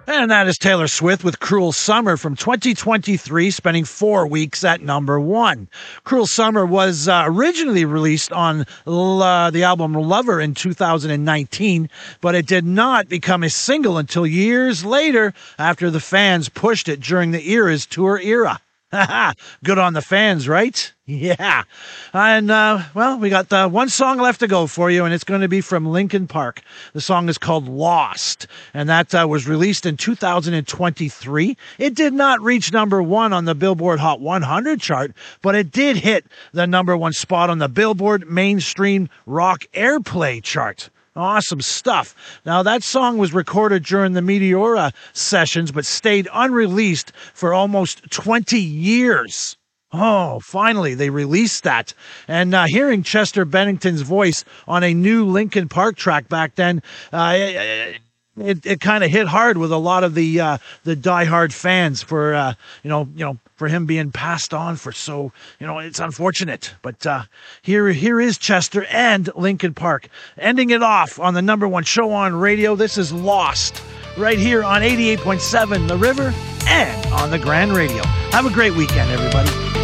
And that is Taylor Swift with Cruel Summer from 2023, spending 4 weeks at number one. Cruel Summer was originally released on the album Lover in 2019, but it did not become a single until years later after the fans pushed it during the Eras tour era. Good on the fans, right? Yeah. And, we got one song left to go for you, and it's going to be from Linkin Park. The song is called Lost, and that was released in 2023. It did not reach number one on the Billboard Hot 100 chart, but it did hit the number one spot on the Billboard Mainstream Rock Airplay chart. Awesome stuff. Now, that song was recorded during the Meteora sessions, but stayed unreleased for almost 20 years. Oh, finally, they released that. And hearing Chester Bennington's voice on a new Linkin Park track back then, it kind of hit hard with a lot of the diehard fans for for him being passed on for so, it's unfortunate. But here is Chester and Linkin Park ending it off on the number one show on radio. This is Lost right here on 88.7 The River and on the Grand Radio. Have a great weekend, everybody.